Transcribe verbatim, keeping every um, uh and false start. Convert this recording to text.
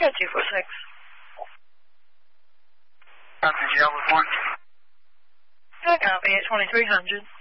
ahead, two four six. Country Jail report. Good copy, at twenty-three hundred.